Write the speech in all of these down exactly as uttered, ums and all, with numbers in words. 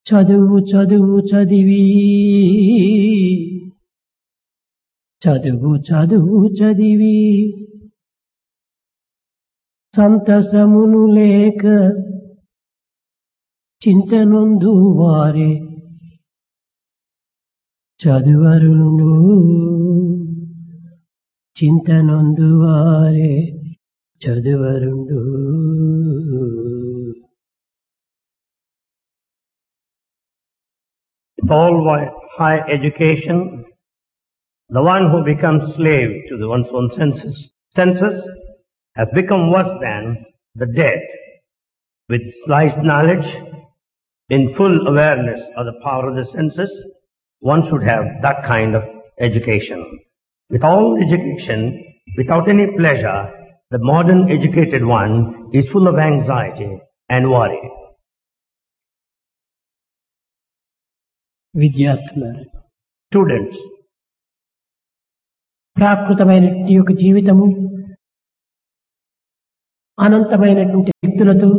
చదువు చదువు చదివి చదువు చదువు చదివి సంతసమును లేక చింతనొందు వారే చదువరును చింతనొందు వారే చదువరుండు. All high education, the one who becomes slave to the one's own senses, senses has become worse than the dead. With slight knowledge, in full awareness of the power of the senses, one should have that kind of education. With all education, without any pleasure, the modern educated one is full of anxiety and worry. విద్యార్థులారా, Students, ప్రాకృతమైనటువంటి యొక్క జీవితము అనంతమైనటువంటి వ్యక్తులతో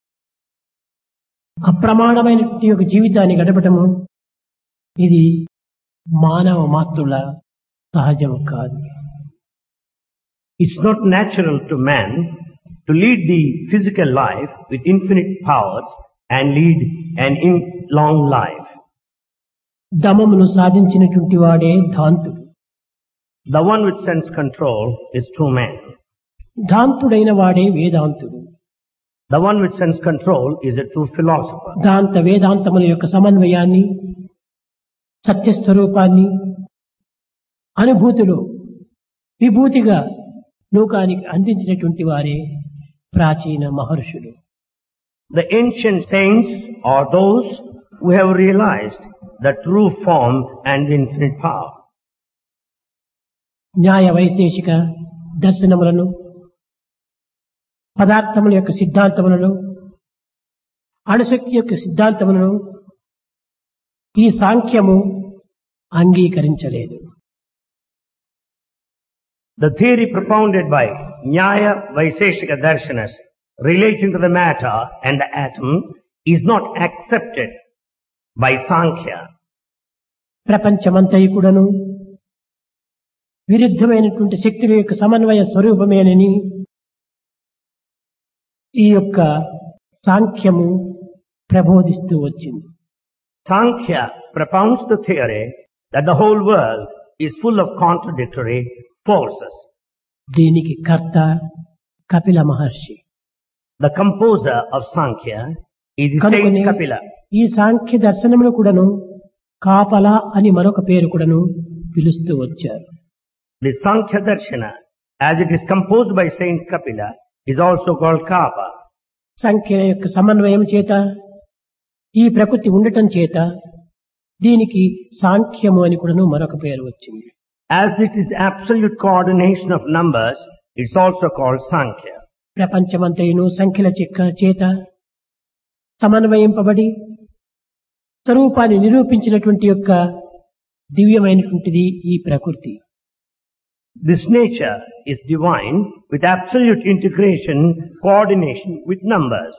అప్రమాణమైనటువంటి యొక్క జీవితాన్ని గడపటము ఇది మానవ మాతృల సహజం కాదు. it's not natural to man to lead the physical life with infinite powers and lead an in long life. దమమును సాధించినటువంటి వాడే ధాంతుడు. The one with sense control is true man. ధాంతుడైన వాడే వేదాంతుడు. The one with sense control is a true philosopher. దాంత వేదాంతముల యొక్క సమన్వయాన్ని, సత్యస్వరూపాన్ని అనుభూతిలో విభూతిగా లోకానికి అందించినటువంటి వారే ప్రాచీన మహర్షులు. The ancient saints are those who have realized the true form and infinite power. న్యాయ వైశేషిక దర్శనములను, పదార్థముల యొక్క సిద్ధాంతములను, అణుశక్తి యొక్క సిద్ధాంతములను ఈ సాంఖ్యము అంగీకరించలేదు. The theory propounded by Nyaya Vaiseshika Darshanas relating to the matter and the atom is not accepted by Sankhya. ప్రపంచమంతయు కూడాను విరుద్ధమైనటువంటి శక్తుల యొక్క సమన్వయ స్వరూపమేనని ఈ యొక్క సాంఖ్యము ప్రబోధిస్తూ వచ్చింది. Sankhya propounds the theory that the whole world is full of contradictory forces. దీనికి కర్త కపిల మహర్షి. The composer of Sankhya is the కనుకనే saint Kapila. ఈ సాంఖ్య దర్శనములు కూడాను కాపల అని మరొక పేరు కూడాను పిలుస్తూ వచ్చారు. The Sankhya Darshana, as it is composed by Saint Kapila, is also called Kapa. సంఖ్య యొక్క సమన్వయం చేత, ఈ ప్రకృతి ఉండటం చేత దీనికి సాంఖ్యము అని కూడాను మరొక పేరు వచ్చింది. As it is absolute coordination of numbers, it's also called Sankhya. ప్రపంచమంతయును సంఖ్యల చెక్క చేత సమన్వయింపబడి స్వరూపాన్ని నిరూపించినటువంటి యొక్క దివ్యమైనటువంటిది ఈ ప్రకృతి. This nature is divine with absolute integration, coordination with numbers.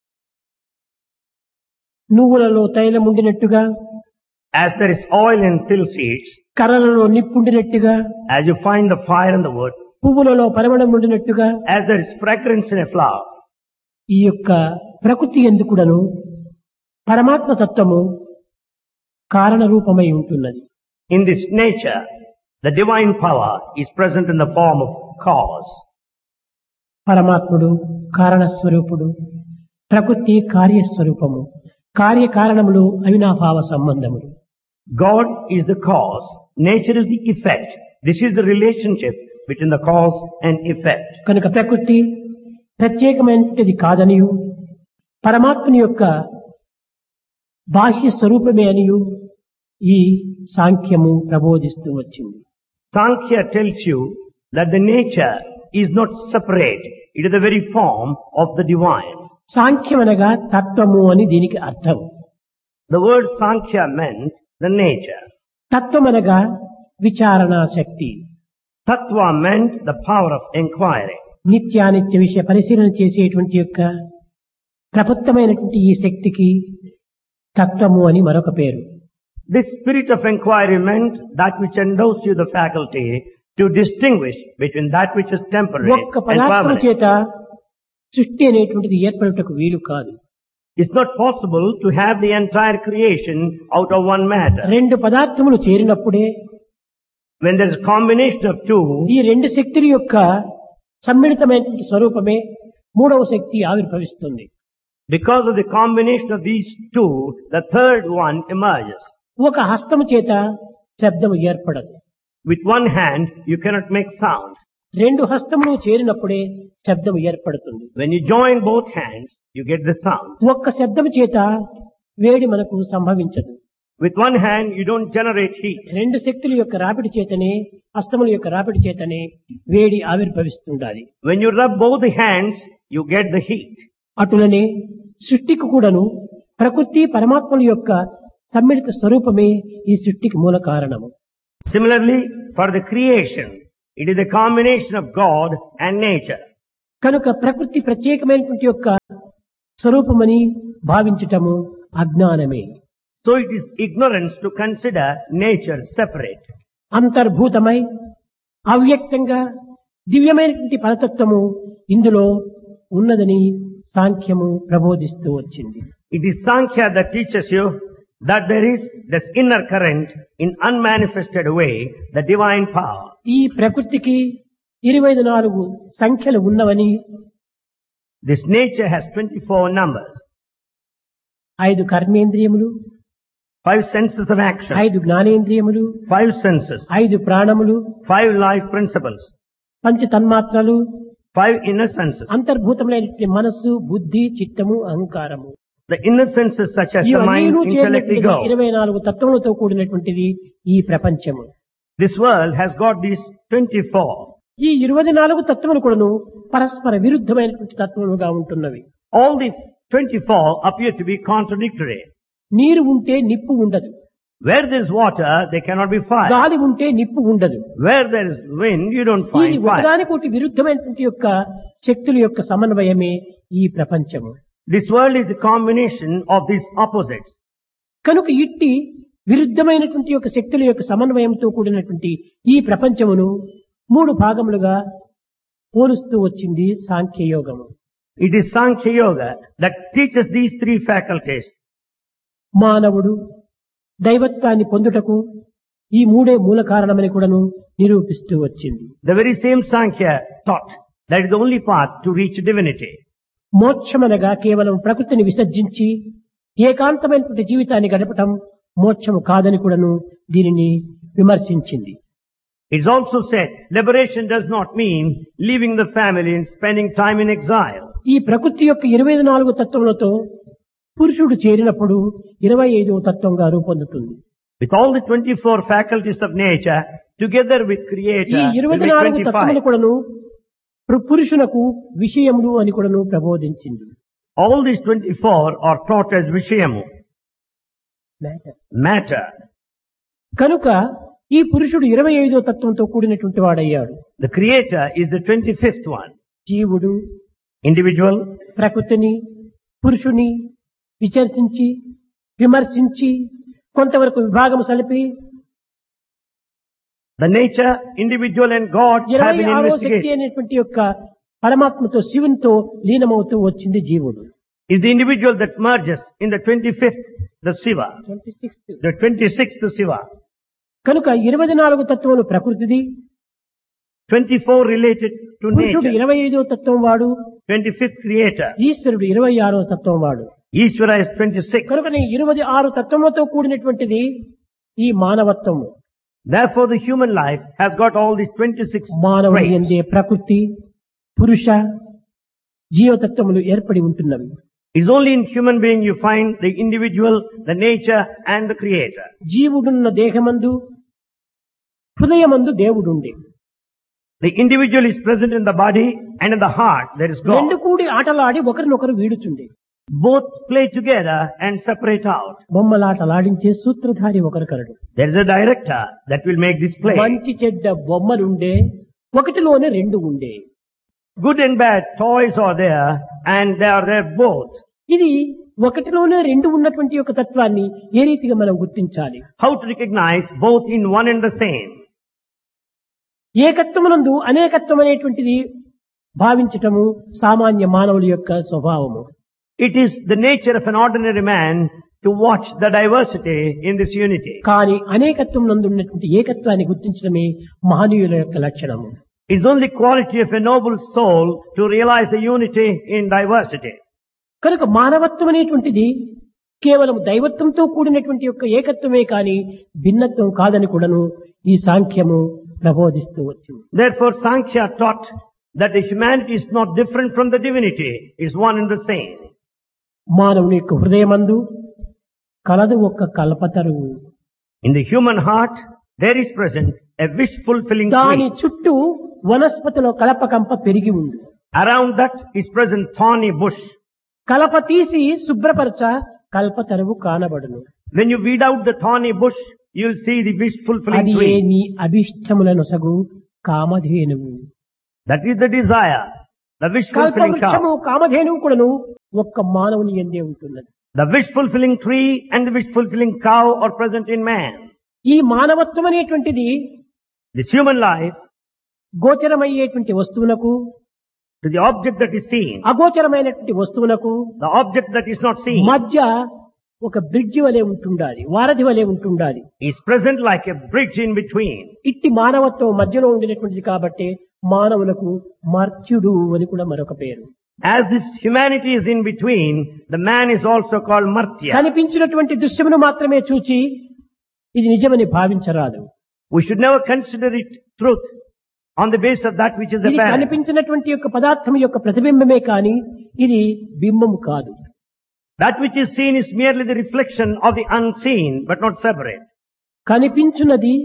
నువ్వులలో తైలం ఉండినట్టుగా, As there is oil in till seeds, కర్రలలో నిప్పుండినట్టుగా, as you find the fire in the wood, పువ్వులలో పరిమళం ఉండినట్టుగా, as there is fragrance in a flower, ఈ యొక్క ప్రకృతి ఎందుకుడను పరమాత్మ తత్వము కారణ రూపమై ఉంటున్నది. in this nature, the divine power is present in the form of cause. పరమాత్ముడు కారణస్వరూపుడు, ప్రకృతి కార్యస్వరూపము, కార్యకారణములు అవినాభావ సంబంధములు. God is the cause, nature is the effect. This is the relationship between the cause and effect. కనుక ప్రకృతి ప్రత్యేకమైనది కాదనియు, పరమాత్మని యొక్క బాహ్య స్వరూపమే అనియు ఈ సాంఖ్యము ప్రబోధిస్తూ వచ్చింది. Sankhya tells you that the nature is not separate. It is the very form of the divine. సాంఖ్యమనగా తత్వము అని దీనికి అర్థం. The word Sankhya meant the nature. తత్వమనగా విచారణా Shakti. Tattva meant the power of inquiry. నిత్యానిత్య విషయ పరిశీలన చేసేటువంటి యొక్క ప్రబుద్ధమైనటువంటి ఈ శక్తికి తత్వము అని మరొక పేరు. This spirit of inquiry meant that which endows you the faculty to distinguish between that which is temporary ఒక్క and పదార్థము permanent. చేత సృష్టి అనేటువంటిది ఏర్పడుటకు వీలు కాదు. It's not possible to have the entire creation out of one matter. రెండు పదార్థములు చేరినప్పుడే When there is a combination of two, ఈ రెండు శక్తుల యొక్క సమ్మిళితమైనటువంటి స్వరూపమే మూడవ శక్తి ఆవిర్భవిస్తుంది. because of the combination of these two, the third one emerges. ఒక హస్తము చేత శబ్దము ఏర్పడదు. With one hand, you cannot make sound. రెండు హస్తములు చేరినప్పుడే శబ్దము ఏర్పడుతుంది. When you join both hands, you get the sound. ఒక్క శబ్దము చేత వేడి మనకు సంభవించదు. With one hand, you don't generate heat. రెండు శక్తుల యొక్క రాపిడి చేతనే హస్తముల యొక్క రాపిడి చేతనే వేడి ఆవిర్భవిస్తుండాలి. When you rub both the hands, you get the heat. అటులనే సృష్టికి కూడాను ప్రకృతి పరమాత్మల యొక్క సమ్మిళిత స్వరూపమే ఈ సృష్టికి మూల కారణము. Similarly, for the creation, it is a combination of God and nature. కనుక ప్రకృతి ప్రత్యేకమైనటువంటి యొక్క స్వరూపమని భావించటము అజ్ఞానమే. So it is ignorance to consider nature separate. అంతర్భూతమై అవ్యక్తంగా దివ్యమైనటువంటి పరతత్వము ఇందులో ఉన్నదని సాంఖ్యము ప్రబోధిస్తూ వచ్చింది. It is Sankhya that teaches you that there is this inner current in unmanifested way, the divine power. ఈ ప్రకృతికి ఇరవై నాలుగు సంఖ్యలు ఉన్నవని, This nature has twenty-four numbers, ఐదు కర్మేంద్రియములు, five senses of action, ఐదు జ్ఞానేంద్రియములు, five senses, ఐదు ప్రాణములు, five life principles, పంచ తన్మాత్రలు, five inner senses. అంతర్భూతమైనటువంటి మనస్సు, బుద్ధి, చిత్తము, అహంకారము. The inner senses such as the mind, ఇవన్నీ intellect, ego. ఇరవై నాలుగు తత్వములతో కూడినటువంటిది ఈ ప్రపంచము. This world has got these twenty-four. ఈ ఇరవై నాలుగు తత్వములు కూడాను పరస్పర విరుద్ధమైనటువంటి తత్వములుగా ఉంటున్నవి. All these twenty-four appear to be contradictory. నీరు ఉంటే నిప్పు ఉండదు. Where there is water, there cannot be fire. గాలి ఉంటే నిప్పు ఉండదు. Where there is wind, you don't ఈ find fire. ఒకదానికోటి విరుద్ధమైనటువంటి యొక్క శక్తుల యొక్క సమన్వయమే ఈ ప్రపంచము. This world is a combination of these opposites. కనుక ఇట్టి విరుద్ధమైనటువంటి యొక్క శక్తుల యొక్క సమన్వయంతో కూడినటువంటి ఈ ప్రపంచమును మూడు భాగములుగా పోలుస్తూ వచ్చింది సాంఖ్యయోగము. It is Sankhya Yoga that teaches these three faculties. మానవుడు దైవత్వాన్ని పొందుటకు ఈ మూడే మూల కారణమని కూడాను నిరూపిస్తూ వచ్చింది. The very same Sankhya taught that is the only path to reach divinity. మోక్షమనగా కేవలం ప్రకృతిని విసర్జించి ఏకాంతమైనటువంటి జీవితాన్ని గడపటం మోక్షము కాదని కూడాను దీనిని విమర్శించింది. It's also said liberation does not mean leaving the family and spending time in exile. ఈ ప్రకృతి యొక్క ఇరవై నాలుగు తత్వములతో పురుషుడు చేరినప్పుడు ఇరవై ఐదవ తత్వంగా రూపొందుతుంది. With all the twenty-four faculties of nature together with ఈ Creator ఇరవై will be నాలుగు తత్వములు twenty-five. కూడాను పు- పురుషునకు విషయములు అని కూడాను ప్రబోధించింది. All these twenty-four are taught as Vishayamu, matter. కనుక ఈ పురుషుడు ఇరవై ఐదో తత్వంతో కూడినటువంటి వాడయ్యాడు. The Creator is the twenty-fifth one. జీవుడు Individual, ప్రకృతిని పురుషుని విచర్శించి విమర్శించి కొంతవరకు విభాగము సలిపి the nature, individual and God have ఇరవై been ఆరో శక్తి investigated. అనేటువంటి యొక్క పరమాత్మతో శివునితో లీనమవుతూ వచ్చింది జీవుడు. Is the individual that merges in the twenty-fifth, the Shiva, the twenty-sixth, the Shiva. కనుక ఇరవై నాలుగు తత్వములు ప్రకృతిది, twenty-four related to పురుషుడు nature, ఇరవై ఐదో తత్వం వాడు, twenty-fifth Creator. ఈశ్వరుడు ఇరవై ఆరో తత్వం వాడు. Ishvara is twenty-six. కనుక ఇరవై ఆరు తత్వములతో కూడినటువంటిది ఈ మానవత్వము. Therefore the human life has got all these twenty-six మానవుని traits. యందే ప్రకృతి పురుష జీవతత్వములు ఏర్పడి ఉంటున్నవి. It's only in human being you find the individual, the nature and the Creator. జీవుడున్న దేహమందు హృదయమందు దేవుడుండే. The individual is present in the body and in the heart there is God. రెండు కూడి ఆటలాడి ఒకరినొకరు వీడుచుండే. Both play together and separate out. బొమ్మలాటలాడించే సూత్రధారి ఒకరు కలడు. There is a director that will make this play. మంచి చెడ్డ బొమ్మలుండే, ఒకటిలోనే రెండు ఉండే. Good and bad toys are there and they are there both. ఇది ఒకటిలోనే రెండు ఉన్నటువంటి యొక్క తత్వాన్ని ఏ రీతిగా మనం గుర్తించాలి? How to recognize both in one and the same? ఏకత్వమునందు అనేకత్వం అనేటువంటిది భావించటము సామాన్య మానవుల యొక్క స్వభావము. It is the nature of an ordinary man to watch the diversity in this unity. కానీ అనేకత్వం నందు ఉన్నటువంటి ఏకత్వాన్ని గుర్తించడమే మహనీయుల యొక్క లక్షణము. It is only quality of a noble soul to realize the unity in diversity. కనుక మానవత్వం అనేటువంటిది కేవలం దైవత్వంతో కూడినటువంటి యొక్క ఏకత్వమే కానీ భిన్నత్వం కాదని కూడాను ఈ సాంఖ్యము ప్రబోధిస్తూ వచ్చింది. Therefore, Sankhya taught that the humanity is not different from the divinity, it is one and the same. మానవుని యొక్క హృదయమందు కలదు ఒక్క కల్పతరువు. In the human heart, there is present a wish-fulfilling దాని tree. చుట్టూ వనస్పతిలో కలపకంప పెరిగి ఉంది. Around that is present thorny bush. కలప తీసి శుభ్రపరచ కల్పతరువు కానబడును. When you weed out the thorny bush, you will see the wish-fulfilling అది tree. నీ అభిష్టములను సగు కామధేనువు. That is the desire, the wish-fulfilling కల్పవృక్షము cow. కామధేనువు కూడాను ఒక్క మానవుని యందే ఉంటున్నది. The wish-fulfilling tree and the wish-fulfilling cow are present in man. ఈ మానవత్వం అనేటువంటిది This human life, గోచరమయ్యేటువంటి వస్తువునకు to the object that is seen, అగోచరమైనటువంటి వస్తువునకు the object that is not seen, మధ్య ఒక bridge వలె ఉంటుండాలి, వారధి వలె ఉంటుండాలి. is present like a bridge in between. ఇట్టి మానవత్వం మధ్యలో ఉండినటువంటిది కాబట్టి మానవులకు మర్త్యుడు అని కూడా మరొక పేరు. As this humanity is in between, the man is also called Martya. కనిపించినటువంటి దృశ్యమును మాత్రమే చూచి ఇది నిజమని భావించరాదు. We should never consider it truth on the basis of that which is ఇది apparent. కనిపించినటువంటి యొక్క పదార్థం యొక్క ప్రతిబింబమే కాని ఇది బింబము కాదు. That which is seen is merely the reflection of the unseen, but not separate. కనిపించున్నది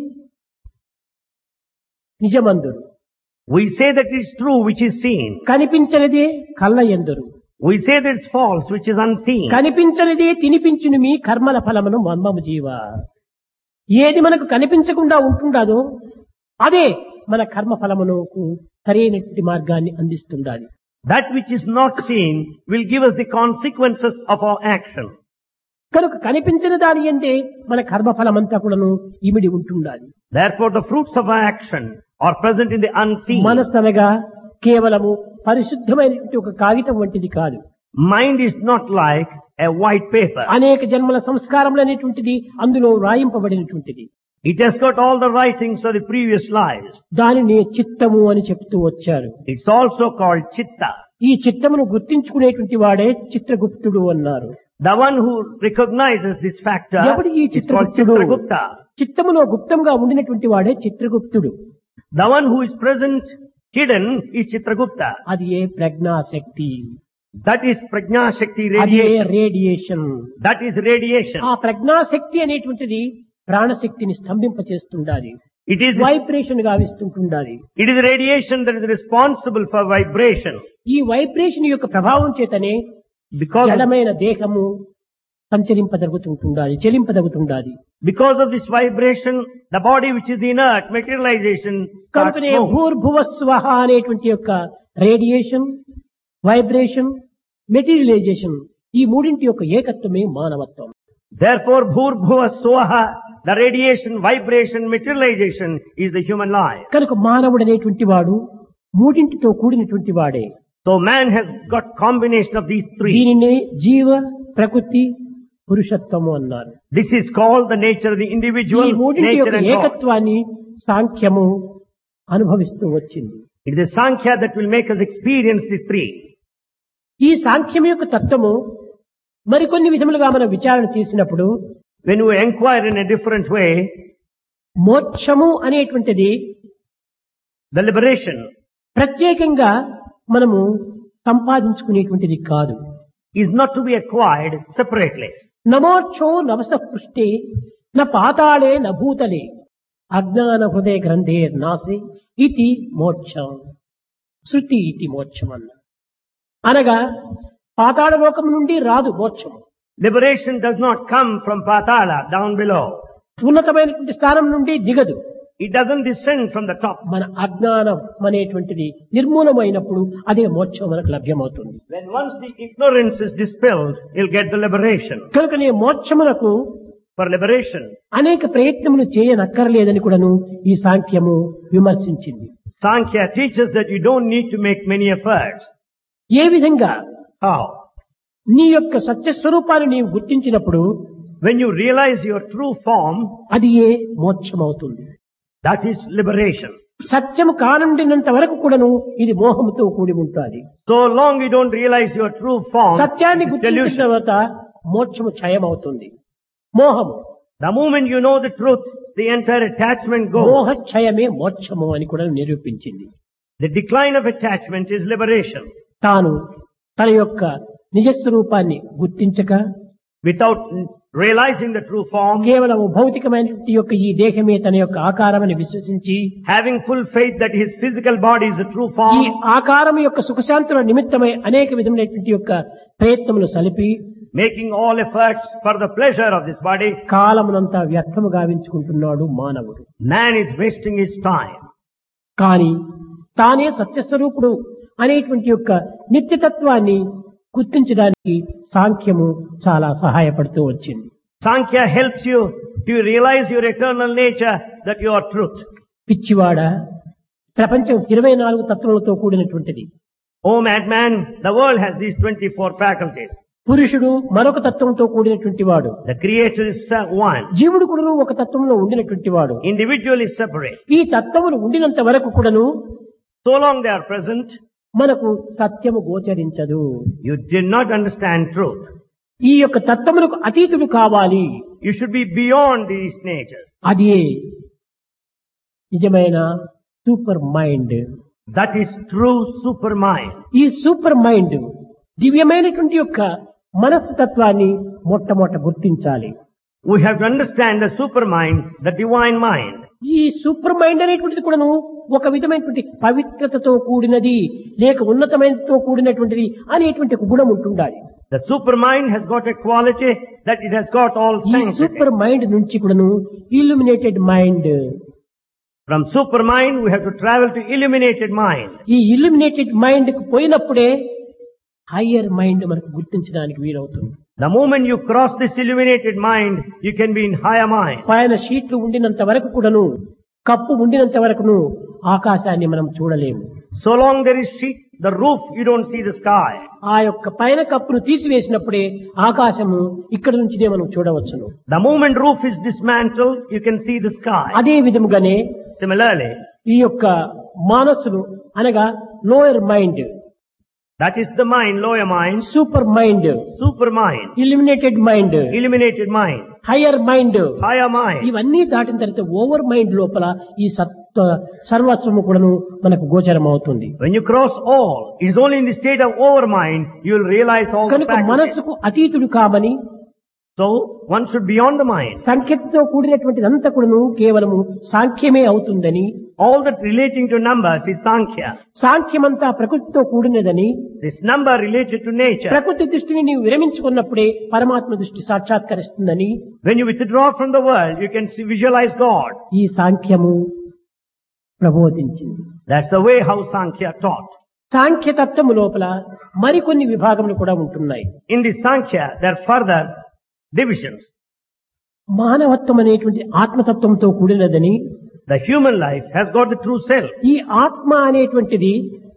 నిజమందురు, We say that it is true which is seen. కనిపించనిదే కళ్ళ ఎందరు. We say that it's false which is unseen. కనిపించనిదే తినిపించును మీ కర్మల ఫలమును మర్మము జీవ. ఏది మనకు కనిపించకుండా ఉంటుండదో అదే మన కర్మ ఫలమునకు సరైనటువంటి మార్గాన్ని అందిస్తుండాలి. That which is not seen will give us the consequences of our action. కనుక కనిపించిన దాని అంటే మన కర్మ ఫలమంతా కూడాను ఇమిడి ఉంటుండాలి. Therefore, the fruits of our action are present in the unseen. మనస్సు అనగా కేవలము పరిశుద్ధమైనటువంటి ఒక కాగితం వంటిది కాదు. Mind is not like a white paper. అనేక జన్మల సంస్కారములు అనేటువంటిది అందులో రాయింపబడినటువంటిది. It has got all the writings of the previous lives. దానిని చిత్తము అని చెప్తూ వచ్చారు. It's also called chitta. ఈ చిత్తమును గుర్తించుకునేటువంటి వాడే చిత్రగుప్తుడు అన్నారు. The one who recognizes this factor ఎవడు ఈ is called చిత్రగుప్తుడు? Chitragupta. చిత్తములో గుప్తంగా ఉండినటువంటి వాడే చిత్రగుప్తుడు. The one who is present hidden is Chitragupta. అది ఏ ప్రజ్ఞాశక్తి, That is Prajna Shakti అది ఏ radiation. Radiation. That is radiation. ఆ ప్రజ్ఞాశక్తి అనేటువంటిది ప్రాణశక్తిని స్తంభింపచేస్తుండాలి, It is, vibration గావిస్తుంటుండాలి. it is radiation that is responsible for vibration. ఈ vibration యొక్క ప్రభావం చేతనే Because of, జడమైన దేహము సంచరింపదగుతుండాలి, చెలింపదగుతుండాలి. because of this vibration, the body which is inert, materialization, starts కనుకనే moving. భూర్భువ స్వహ అనేటువంటి యొక్క రేడియేషన్, వైబ్రేషన్, మెటీరియలైజేషన్ ఈ మూడింటి యొక్క ఏకత్వమే మానవత్వం. Therefore, Bhurbhuva Swaha, the radiation, vibration, materialization is the human life. కనుక మానవుడు అనేటువంటి వాడు మూడింటితో కూడినటువంటి వాడే. So man has got combination of these three. దీనిని జీవ, ప్రకృతి, పురుషత్వము అన్నారు. This is called the nature of the ఈ individual, మూడింటి nature యొక్క and God. ఏకత్వాన్ని సాంఖ్యము అనుభవిస్తూ వచ్చింది. It is the Sankhya that will make us experience the three. ఈ సాంఖ్యం యొక్క తత్వము మరికొన్ని విధములుగా మనం విచారణ చేసినప్పుడు When we inquire in a different way, మోక్షము అనేటువంటిది the liberation ప్రత్యేకంగా మనము సంపాదించుకునేటువంటిది కాదు. is not to be acquired separately. నమోక్షో నవస పృష్టే న పాతాళే న భూతలే అజ్ఞాన హృదయ గ్రంథే నాసే ఇది మోక్షం. శృతి ఇది మోక్షం అన్న అనగా పాతాళ లోకం నుండి రాదు మోక్షం. Liberation does not come from Patala, down below. ఉన్నతమైనటువంటి స్థానం నుండి దిగదు. It doesn't descend from the top. మన అజ్ఞానం అనేటువంటిది నిర్మూలమైనప్పుడు అదే మోక్షం మనకు లభ్యమవుతుంది. When once the ignorance is dispelled, you'll get the liberation. కనుకనే మోక్షమునకు For liberation, అనేక ప్రయత్నములు చేయనక్కర్లేదని కూడాను ఈ సాంఖ్యము విమర్శించింది. Sankhya teaches that you don't need to make many efforts. ఏ విధంగా How? నీ యొక్క సత్యస్వరూపాన్ని నీవు గుర్తించినప్పుడు When you realize your true form, అది ఏ మోక్షమవుతుంది. that is liberation. సత్యము కానుండినంత వరకు కూడాను ఇది మోహముతో కూడి ఉంటుంది. So long you don't realize your true form, సత్యాన్ని it is గుర్తించిన delusion. తర్వాత మోక్షము క్షయమవుతుంది. మోహము The moment you know the truth, the entire attachment goes. మోహ క్షయమే మోక్షము అని కూడా నిరూపించింది. The decline of attachment is liberation. తాను తన యొక్క నిజస్వరూపాన్ని గుర్తించక Without realizing the true form, కేవలం భౌతికమైనటువంటి యొక్క ఈ దేహమే తన యొక్క ఆకారమని విశ్వసించి having full faith that his physical body is the true ఈ form, ఆకారం యొక్క సుఖశాంతుల నిమిత్తమై అనేక విధమైనటువంటి యొక్క ప్రయత్నములు సలిపి making all efforts for the pleasure of this body, కాలమునంతా వ్యర్థము గావించుకుంటున్నాడు మానవుడు. man is wasting his time. కానీ తానే సత్యస్వరూపుడు అనేటువంటి యొక్క నిత్యతత్వాన్ని గుర్తించడానికి సాంఖ్యము చాలా సహాయపడుతూ వచ్చింది. Sankhya helps you to realize your eternal nature, that you are truth. పిచ్చివాడ, ప్రపంచం ఇరవై నాలుగు తత్వములతో కూడినటువంటిది. Oh madman, the world has these twenty-four faculties. పురుషుడు మరొక తత్వంతో కూడినటువంటి వాడు. The creator is one. జీవుడు కూడా ఒక తత్వంలో ఉండినటువంటి వాడు. Individual is separate. ఈ తత్వములు ఉండినంత వరకు కూడాను So long they are present, మనకు సత్యము గోచరించదు. you did not understand truth. ఈ యొక్క తత్వములకు అతీతుడు కావాలి. You should be beyond these natures. అది నిజమైన super mind. That is true supermind. ఈ సూపర్ మైండ్ దివ్యమైనటువంటి యొక్క మనస్సు తత్వాన్ని మొట్టమొదట గుర్తించాలి. We have to understand the supermind, the divine mind. ఈ సూపర్ మైండ్ అనేటువంటిది కూడాను ఒక విధమైనటువంటి పవిత్రతతో కూడినది, లేక ఉన్నతమైనతో కూడినటువంటిది అనేటువంటి ఒక గుణం ఉంటుండాలి. The supermind has got a quality that it has got all ఈ sanctity. సూపర్ మైండ్ నుంచి కూడాను illuminated mind, From supermind we have to travel to illuminated mind. ఈ ఇల్యూమినేటెడ్ మైండ్ కు పోయినప్పుడే హయ్యర్ మైండ్ మనకు గుర్తించడానికి వీలవుతుంది. The moment you cross this illuminated mind, you can be in higher mind. పైన షీట్లు ఉండినంత వరకు కూడాను, కప్పు ఉండినంత వరకును ఆకాశాన్ని మనం చూడలేము. So long there is sheet, the roof, you don't see the sky. ఆ యొక్క పైన కప్పును తీసివేసినప్పుడే ఆకాశము ఇక్కడ నుంచినే మనం చూడవచ్చును. The moment roof is dismantled, you can see the sky. అదే విధముగానే Similarly, ఈ యొక్క మానసును అనగా lower mind, that is the mind, lower mind, super mind, supermind, illuminated mind, illuminated mind, higher mind, higher mind. ఇవన్నీ దాటిన తర్వాత ఓవర్ మైండ్ లోపల ఈ సత్వ సర్వస్వము కూడాను మనకు గోచరం అవుతుంది. When you cross all, it is only in the state of overmind you will realize all the కనుక faculties. మనస్సుకు అతీతుడు కామని So one should be beyond the mind. సంఖ్యతో కూడినటువంటిదంతా కూడాను కేవలము సాంఖ్యమే అవుతుందని, All that relating to numbers is Sankhya. సాంఖ్యమంతా ప్రకృతితో కూడినదని, This number related to nature. ప్రకృతి దృష్టిని నీవు విరమించుకున్నప్పుడే పరమాత్మ దృష్టి సాక్షాత్కరిస్తుందని When you withdraw from the world, you can see, visualize God. ఈ సాంఖ్యము ప్రబోధించింది. That's the way how Sankhya taught. సాంఖ్యతత్వము లోపల మరికొన్ని విభాగములు కూడా ఉంటున్నాయి. In the Sankhya, there are further divisions. మానవత్వం అనేటువంటి ఆత్మతత్వంతో కూడినదని, The human life has got the true self. ఈ ఆత్మ అనేటువంటిది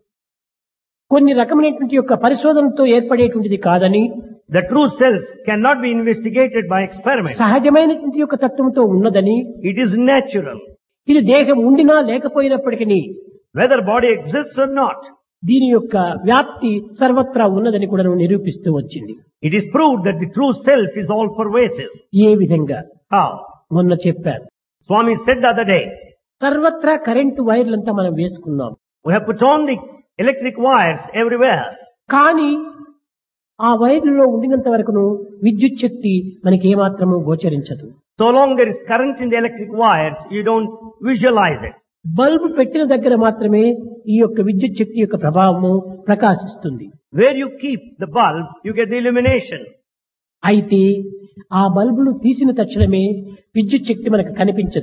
కొన్ని రకమైనటువంటి యొక్క పరిశోధనతో ఏర్పడేటువంటిది కాదని, The true self cannot be investigated by experiment. సహజమైనటువంటి యొక్క తత్వంతో ఉన్నదని, It is natural. ఇది దేహం ఉండినా లేకపోయినప్పటికీ Whether body exists or not, దీని యొక్క వ్యాప్తి సర్వత్రా ఉన్నదని కూడా నిరూపిస్తూ వచ్చింది. it is proved that the true self is all pervasive. ఏ విధంగా How? మొన్న చెప్పారు, Swami said the other day, సర్వత్రా కరెంటు వైర్లంతా మనం వేసుకున్నాం. we have put on the electric wires everywhere. కానీ ఆ వైర్లలో ఉండినంత వరకును విద్యుత్ శక్తి మనకి ఏమాత్రము గోచరించదు. So long there is current in the electric wires, you don't visualize it. Bulb పెట్టిన దగ్గర మాత్రమే ఈ యొక్క విద్యుత్ శక్తి యొక్క ప్రభావము ప్రకాశిస్తుంది. Where you keep the bulb, you get the illumination. అయితే ఆ బల్బులు తీసిన తక్షణమే విద్యుత్ శక్తి మనకు కనిపించదు.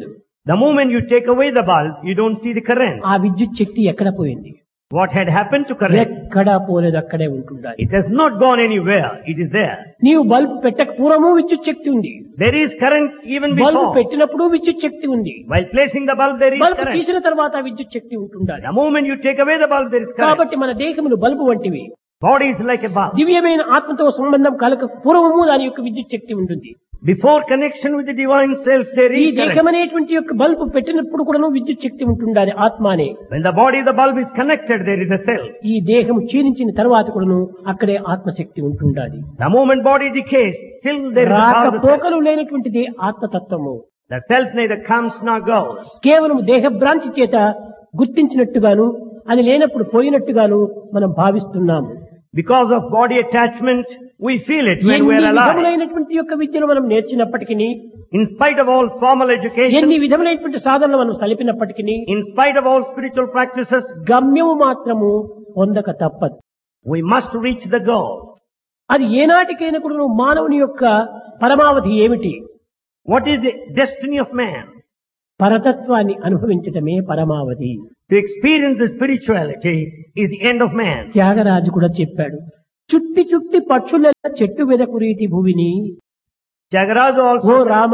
The moment you take away the bulb, you don't see the current. ఆ విద్యుత్ శక్తి ఎక్కడ పోయింది? What had happened to current? ఎక్కడా పోలేదు, అక్కడే ఉంటుండాలి. It has not gone anywhere. It is there. నీవు బల్బ్ పెట్టక పూర్వము విద్యుత్ శక్తి ఉంది. There is current even bulb before. పెట్టినప్పుడు విద్యుత్ శక్తి ఉంది. While placing the bulb, there is bulb current. తీసిన తర్వాత విద్యుత్ శక్తి ఉంటుండాలి. The moment you take away the bulb, there is current. కాబట్టి మన దేహములు బల్బు వంటివి. Body is like a bulb. దివ్యమైన ఆత్మతో సంబంధం కలక పూర్వము దాని యొక్క విద్యుత్ శక్తి ఉంటుంది. Before connection with the divine self, there ఈ is current. దేహమనేటువంటి యొక్క బల్బు పెట్టినప్పుడు కూడా విద్యుత్ శక్తి ఉంటుండాలి. ఆత్మానే. When the body, the bulb is connected, there is a self. ఈ దేహం క్షీణించిన తర్వాత కూడాను అక్కడే ఆత్మశక్తి ఉంటుండాలి. The moment body decays, still there is a power of the self. రాకపోకలు లేనటువంటిది ఆత్మతత్వము. The self neither comes nor goes. కేవలం దేహభ్రాంతి చేత గుర్తించినట్టుగాను అది లేనప్పుడు పోయినట్టుగాను మనం భావిస్తున్నాము. Because of body attachment, we feel it when we ఎన్ని are alive. విధములైనటువంటి యొక్క విద్యను మనం నేర్చినప్పటికీ, In spite of all formal education, ఎన్ని విధములైనటువంటి సాధనలు మనం సలిపినప్పటికీ, in spite of all spiritual practices, గమ్యము మాత్రము పొందక తప్పదు. we must reach the goal. అది ఏనాటికైనా కూడా మానవుని యొక్క పరమావధి ఏమిటి? What is the destiny of man? పరతత్వాన్ని అనుభవించటమే పరమావధి. To experience the spirituality is the end of man. Tyagaraju కూడా చెప్పాడు, చుట్టి చుట్టి పక్షులెల్ల చెట్టు వెదకు రీతి భూమిని. Tyagaraja ఓ also రామ,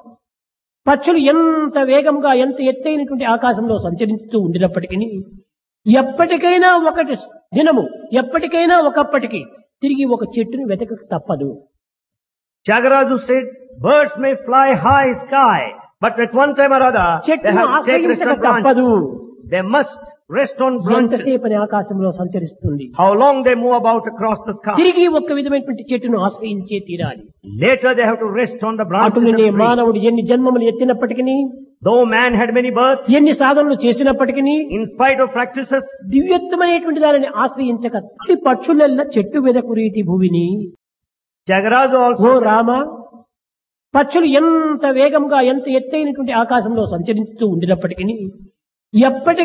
పక్షులు ఎంత వేగంగా ఎంత ఎత్తైనటువంటి ఆకాశంలో సంచరిస్తూ ఉండినప్పటికీ ఎప్పటికైనా ఒకటి దినము, ఎప్పటికైనా ఒకప్పటికి తిరిగి ఒక చెట్టును వెతక తప్పదు. Tyagaraja said, birds may fly high sky, but at one time or other, they చెట్టును have to take rest ఆశ్రయించక on branches. తప్పదు. They must rest on branches. ఎంతసేపని ఆకాశంలో సంచరిస్తుంది. How long they move about across the sky. తిరిగి ఒక్క విధమైనటువంటి చెట్టును ఆశ్రయించే తీరాలి. Later they have to rest on the branches of the అటులనే tree. మానవుడు ఎన్ని జన్మములు ఎత్తినప్పటికీ, Though man had many births, ఎన్ని సాధనలు చేసినప్పటికీ in spite of practices, దివ్యత్వమైనటువంటి దానిని ఆశ్రయించక ఈ పక్షులెల్ల చెట్టు వెదకు రీతి భూమిని. Tyagaraja ఓ also రామ, పక్షులు ఎంత వేగంగా ఎంత ఎత్తైనటువంటి ఆకాశంలో సంచరిస్తూ ఉండినప్పటికీ ఎప్పటి